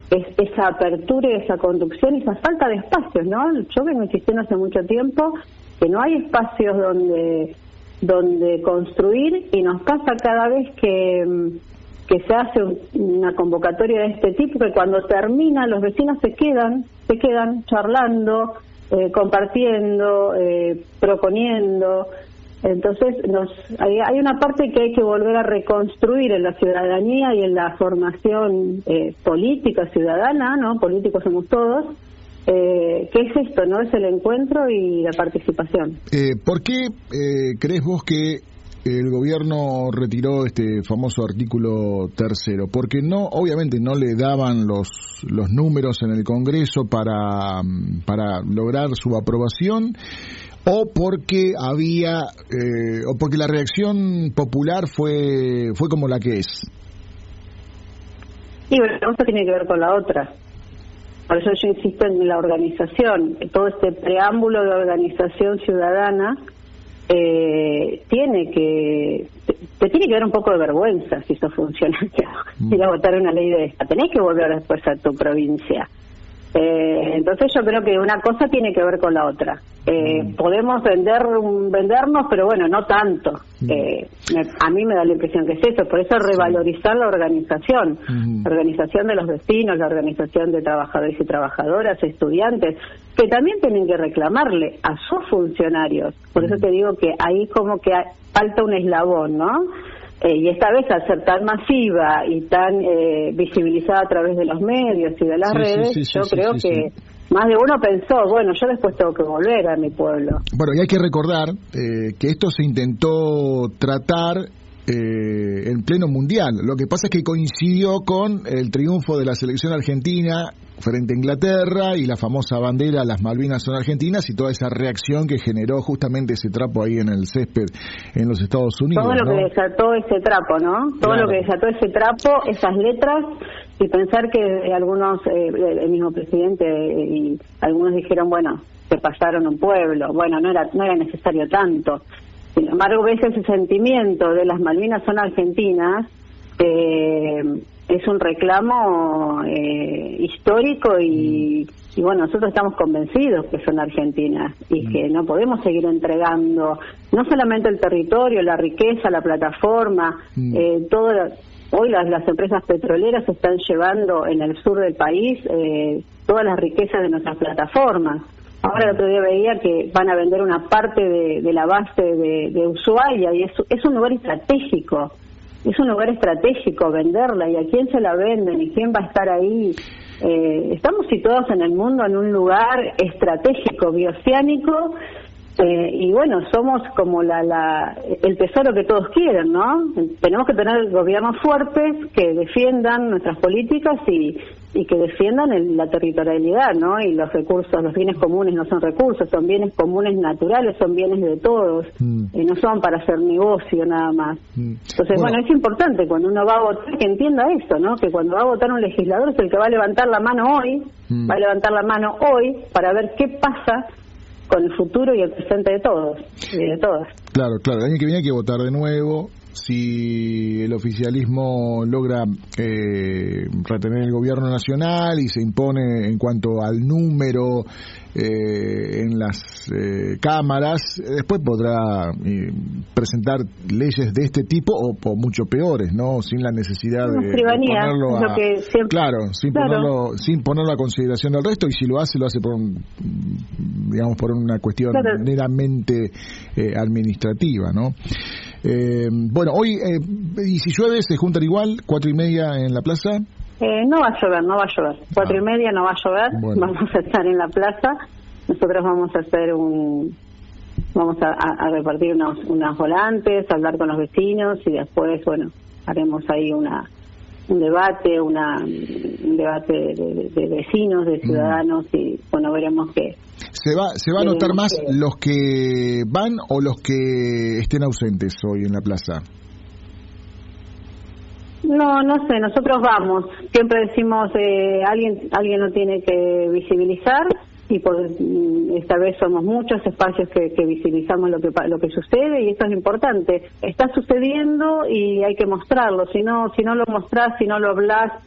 esa apertura y esa conducción y esa falta de espacios, ¿no? Yo vengo insistiendo hace mucho tiempo que no hay espacios donde construir, y nos pasa cada vez que se hace una convocatoria de este tipo, que cuando termina los vecinos se quedan charlando, compartiendo, proponiendo. Entonces hay una parte que hay que volver a reconstruir en la ciudadanía y en la formación política ciudadana, ¿no? Políticos somos todos. ¿Qué es esto, no? Es el encuentro y la participación. ¿Por qué crees vos que el gobierno retiró este famoso artículo 3? Porque obviamente no le daban los números en el Congreso para lograr su aprobación, o porque o porque la reacción popular fue como la que es. Y bueno, esto tiene que ver con la otra. Por eso yo insisto en la organización. Todo este preámbulo de organización ciudadana te tiene que dar un poco de vergüenza si eso funciona. Ir a votar una ley de esta, tenés que volver después a tu provincia. Entonces yo creo que una cosa tiene que ver con la otra. Podemos vendernos, pero bueno, no tanto. A mí me da la impresión que es eso. Por eso revalorizar la organización, la organización de los vecinos, la organización de trabajadores y trabajadoras, estudiantes, que también tienen que reclamarle a sus funcionarios. Por eso te digo que ahí como que falta un eslabón, ¿no? Y esta vez, al ser tan masiva y tan visibilizada a través de los medios y de las redes, yo creo que más de uno pensó, bueno, yo después tengo que volver a mi pueblo. Bueno, y hay que recordar que esto se intentó tratar en pleno mundial. Lo que pasa es que coincidió con el triunfo de la selección argentina frente a Inglaterra y la famosa bandera "Las Malvinas son argentinas", y toda esa reacción que generó justamente ese trapo ahí en el césped en los Estados Unidos. Todo lo que desató ese trapo, ¿no? Todo lo que desató ese trapo, esas letras, y pensar que algunos, el mismo presidente y algunos dijeron, bueno, se pasaron un pueblo. Bueno, no era necesario tanto. Sin embargo, ves ese sentimiento de "Las Malvinas son argentinas", es un reclamo histórico y bueno, nosotros estamos convencidos que son argentinas y que no podemos seguir entregando no solamente el territorio, la riqueza, la plataforma, hoy las empresas petroleras están llevando en el sur del país todas las riquezas de nuestras plataformas. Ahora el otro día veía que van a vender una parte de la base de Ushuaia, y es un lugar estratégico. Es un lugar estratégico venderla, y a quién se la venden y quién va a estar ahí. Estamos situados en el mundo en un lugar estratégico, bioceánico, y bueno, somos como el tesoro que todos quieren, ¿no? Tenemos que tener gobiernos fuertes que defiendan nuestras políticas y que defiendan la territorialidad, ¿no? Y los recursos, los bienes comunes no son recursos, son bienes comunes naturales, son bienes de todos, y no son para hacer negocio nada más. Entonces, bueno, es importante cuando uno va a votar que entienda eso, ¿no? Que cuando va a votar un legislador es el que va a levantar la mano hoy, para ver qué pasa con el futuro y el presente de todos y de todas. Claro, el año que viene hay que votar de nuevo. Si el oficialismo logra retener el gobierno nacional y se impone en cuanto al número en las cámaras, después podrá presentar leyes de este tipo o mucho peores, ¿no? Sin la necesidad de ponerlo sin ponerlo a consideración del resto, y si lo hace por por una cuestión meramente administrativa, ¿no? Bueno, hoy, y si llueve, ¿se juntan igual? 4:30 en la plaza. No va a llover. 4:30 no va a llover. Bueno. Vamos a estar en la plaza. Nosotros vamos a hacer vamos a repartir unas volantes, hablar con los vecinos, y después, bueno, haremos ahí un debate de vecinos, de ciudadanos, y bueno, veremos qué. ¿Se va a notar más los que van o los que estén ausentes hoy en la plaza? No sé, nosotros vamos. Siempre decimos, alguien lo tiene que visibilizar, y esta vez somos muchos espacios que visibilizamos lo que sucede, y eso es importante. Está sucediendo y hay que mostrarlo. Si no lo mostrás, si no lo hablás,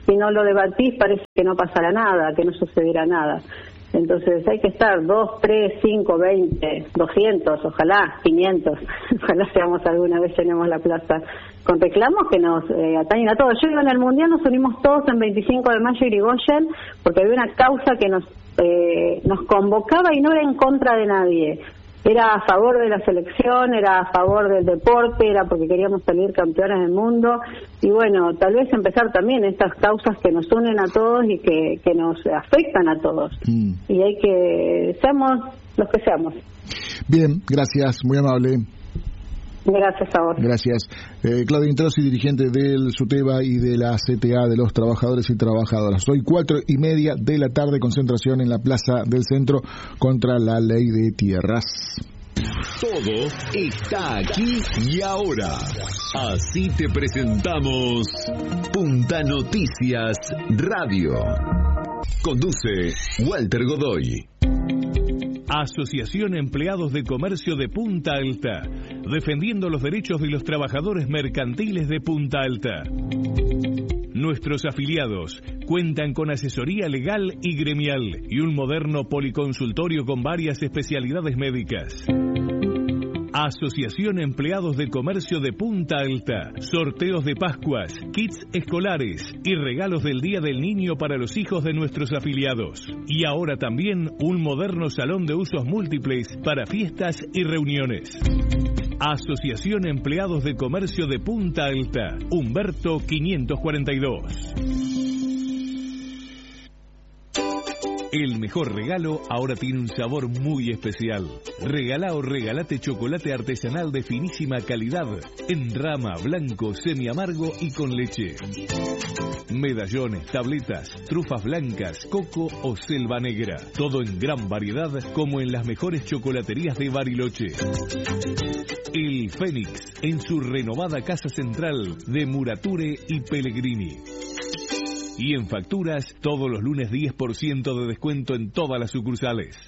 si no lo debatís parece que no pasará nada, que no sucederá nada. Entonces hay que estar 2, 3, 5, 20, 200, ojalá 500, ojalá seamos alguna vez, llenemos la plaza con reclamos que nos atañen a todos. Yo digo, en el Mundial nos unimos todos en 25 de mayo Irigoyen porque había una causa que nos convocaba y no era en contra de nadie. Era a favor de la selección, era a favor del deporte, era porque queríamos salir campeones del mundo. Y bueno, tal vez empezar también estas causas que nos unen a todos y que nos afectan a todos. Y hay que, seamos los que seamos. Bien, gracias, muy amable. Gracias a vos. Gracias. Claudia Introsi, dirigente del SUTEBA y de la CTA de los trabajadores y trabajadoras. Hoy 4:30 de la tarde, concentración en la Plaza del Centro contra la Ley de Tierras. Todo está aquí y ahora. Así te presentamos Punta Noticias Radio. Conduce Walter Godoy. Asociación Empleados de Comercio de Punta Alta, defendiendo los derechos de los trabajadores mercantiles de Punta Alta. Nuestros afiliados cuentan con asesoría legal y gremial y un moderno policonsultorio con varias especialidades médicas. Asociación Empleados de Comercio de Punta Alta. Sorteos de Pascuas, kits escolares y regalos del Día del Niño para los hijos de nuestros afiliados. Y ahora también un moderno salón de usos múltiples para fiestas y reuniones. Asociación Empleados de Comercio de Punta Alta. Humberto 542. El mejor regalo ahora tiene un sabor muy especial. Regalá o regalate chocolate artesanal de finísima calidad, en rama, blanco, semi-amargo y con leche. Medallones, tabletas, trufas blancas, coco o selva negra. Todo en gran variedad, como en las mejores chocolaterías de Bariloche. El Fénix, en su renovada casa central de Murature y Pellegrini. Y en facturas, todos los lunes 10% de descuento en todas las sucursales.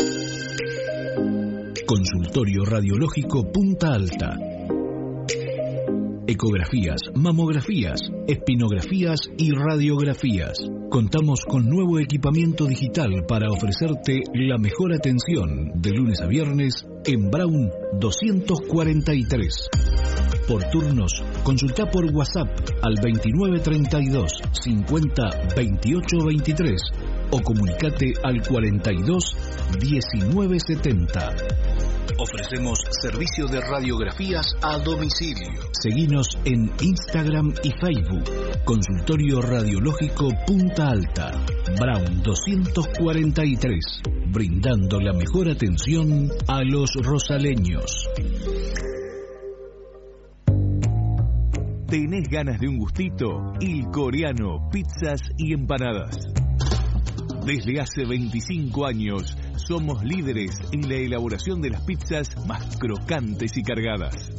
Consultorio Radiológico Punta Alta. Ecografías, mamografías, espinografías y radiografías. Contamos con nuevo equipamiento digital para ofrecerte la mejor atención de lunes a viernes en Brown 243. Por turnos, consulta por WhatsApp al 2932 50 28 23 o comunicate al 42 19 70. Ofrecemos servicio de radiografías a domicilio. Seguinos en Instagram y Facebook. Consultorio Radiológico Punta Alta, Brown 243, brindando la mejor atención a los rosaleños. ¿Tenés ganas de un gustito? Il Coreano, pizzas y empanadas. Desde hace 25 años somos líderes en la elaboración de las pizzas más crocantes y cargadas.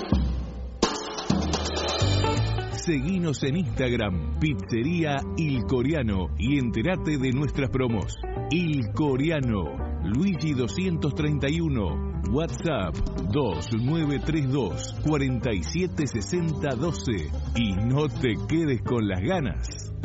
Seguinos en Instagram, Pizzería Il Coreano, y entérate de nuestras promos. Il Coreano, Luigi 231, WhatsApp 2932 476012, y no te quedes con las ganas.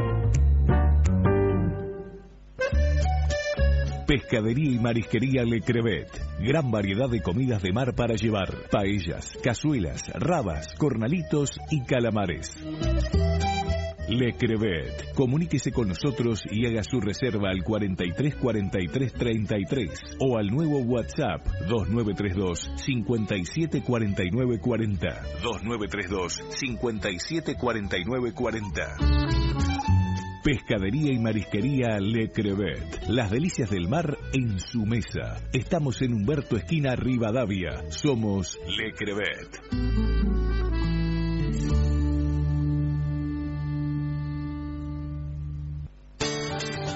Pescadería y Marisquería Le Crevet. Gran variedad de comidas de mar para llevar. Paellas, cazuelas, rabas, cornalitos y calamares. Le Crevet. Comuníquese con nosotros y haga su reserva al 43 43 33 o al nuevo WhatsApp 2932 57 49 40. 2932 57 49 40. Pescadería y Marisquería Le Crevet. Las delicias del mar en su mesa. Estamos en Humberto esquina Rivadavia. Somos Le Crevet.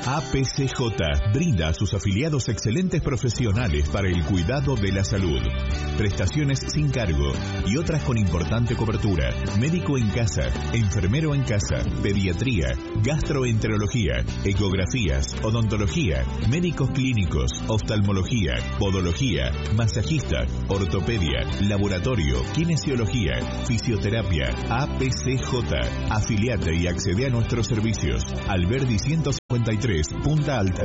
APCJ brinda a sus afiliados excelentes profesionales para el cuidado de la salud, prestaciones sin cargo y otras con importante cobertura: médico en casa, enfermero en casa, pediatría, gastroenterología, ecografías, odontología, médicos clínicos, oftalmología, podología, masajista, ortopedia, laboratorio, kinesiología, fisioterapia. APCJ. Afiliate y accede a nuestros servicios. Alberdi 153, Punta Alta.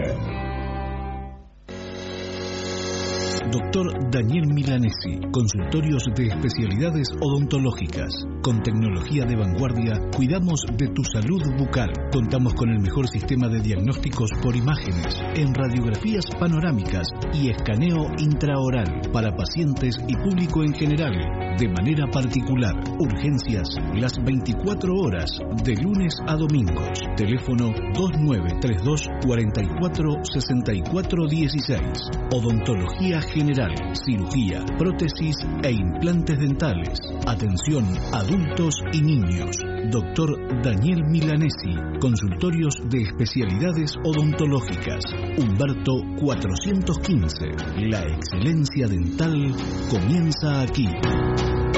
Doctor Daniel Milanesi, consultorios de especialidades odontológicas. Con tecnología de vanguardia, cuidamos de tu salud bucal. Contamos con el mejor sistema de diagnósticos por imágenes, en radiografías panorámicas y escaneo intraoral para pacientes y público en general. De manera particular, urgencias las 24 horas, de lunes a domingos. Teléfono 2932 44 64 16. Odontología general, cirugía, prótesis e implantes dentales. Atención adultos y niños. Doctor Daniel Milanesi, consultorios de especialidades odontológicas. Humberto 415. La excelencia dental comienza aquí.